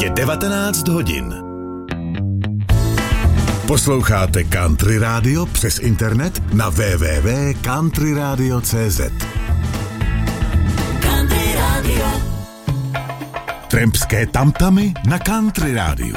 Je 19 hodin. Posloucháte Country Radio přes internet na www.countryradio.cz. Country Radio. Trampské tamtamy na Country Radio.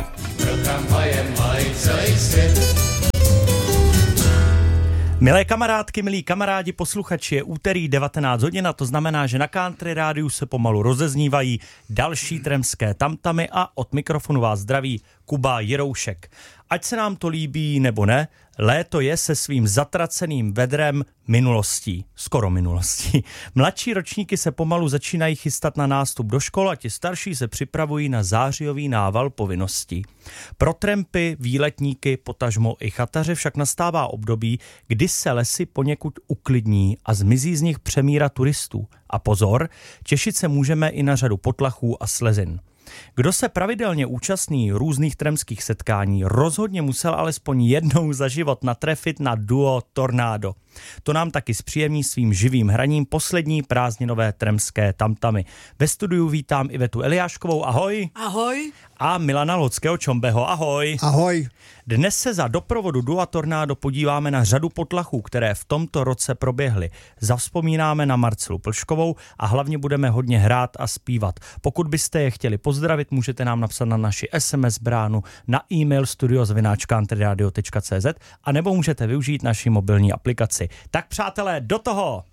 Milé kamarádky, milí kamarádi, posluchači, je úterý 19 hodin a to znamená, že na Country Rádiu se pomalu rozeznívají další trampské tamtamy a od mikrofonu vás zdraví Kuba Jiroušek. Ať se nám to líbí nebo ne, léto je se svým zatraceným vedrem minulostí, skoro minulostí. Mladší ročníky se pomalu začínají chystat na nástup do škol a ti starší se připravují na zářijový nával povinností. Pro trampy, výletníky, potažmo i chataře však nastává období, kdy se lesy poněkud uklidní a zmizí z nich přemíra turistů. A pozor, těšit se můžeme i na řadu potlachů a slezin. Kdo se pravidelně účastní různých trampských setkání, rozhodně musel alespoň jednou za život natrefit na duo Tornado. To nám taky zpříjemní svým živým hraním poslední prázdninové trampské tamtamy. Ve studiu vítám Ivetu Eliáškovou, ahoj. Ahoj. A Milana Lockého Čombeho, ahoj. Ahoj. Dnes se za doprovodu dua Tornado podíváme na řadu potlachů, které v tomto roce proběhly. Zavzpomínáme na Marcelu Plškovou a hlavně budeme hodně hrát a zpívat. Pokud byste je chtěli pozdravit, můžete nám napsat na naši SMS bránu, na e-mail studio@countryradio.cz a nebo můžete využít naši mobilní aplikaci. Tak přátelé, do toho!